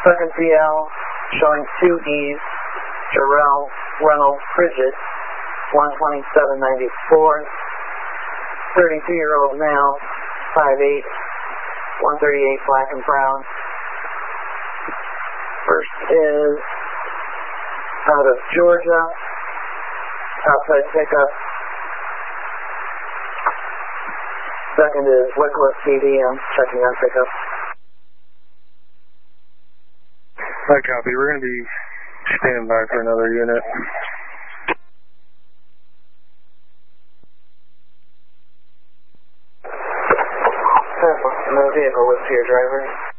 Second PL showing 2 East, Jarrell Reynolds Frigid, 127.94. 32-year-old male, 5'8", 138 black and brown. First is out of Georgia, outside pickup. Second is Wycliffe PD, I'm checking on pickup. Hi, copy. We're going to be standing by for another unit. No vehicle was to your driver.